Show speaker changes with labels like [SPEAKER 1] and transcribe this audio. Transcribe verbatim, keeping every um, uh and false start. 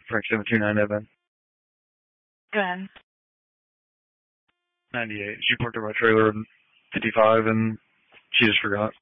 [SPEAKER 1] Frank seven two nine Evan.
[SPEAKER 2] Go ahead.
[SPEAKER 1] ninety-eight. She parked her my trailer in fifty-five and she just forgot.